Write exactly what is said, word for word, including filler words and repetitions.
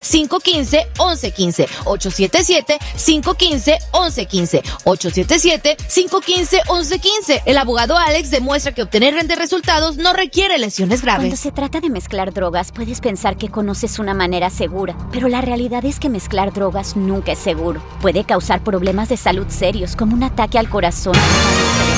cinco uno cinco, once uno cinco. ocho siete siete, cinco uno cinco, once uno cinco. ocho siete siete, cinco uno cinco, once uno cinco. El abogado Alex demuestra que obtener grandes resultados no requiere lesiones graves. Cuando se trata de mezclar drogas, puedes pensar que conoces una manera segura, pero la realidad es que mezclar drogas nunca es seguro. Puede causar problemas de salud serios, como un ataque al corazón.